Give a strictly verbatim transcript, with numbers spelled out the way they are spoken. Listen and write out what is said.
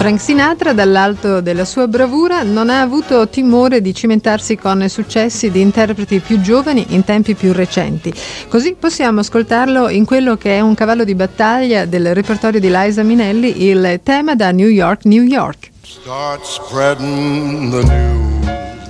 Frank Sinatra, dall'alto della sua bravura, non ha avuto timore di cimentarsi con successi di interpreti più giovani in tempi più recenti. Così possiamo ascoltarlo in quello che è un cavallo di battaglia del repertorio di Liza Minnelli, il tema da New York, New York. Start spreading the news.